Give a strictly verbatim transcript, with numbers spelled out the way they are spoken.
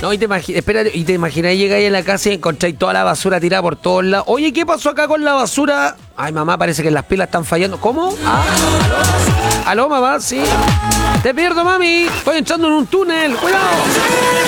No, y te imaginas, espera, y te imaginas llegáis a la casa y encontráis toda la basura tirada por todos lados. Oye, ¿qué pasó acá con la basura? Ay, mamá, parece que las pilas están fallando. ¿Cómo? Ah, aló, aló mamá, sí. Te pierdo, mami. Estoy entrando en un túnel. Cuidado.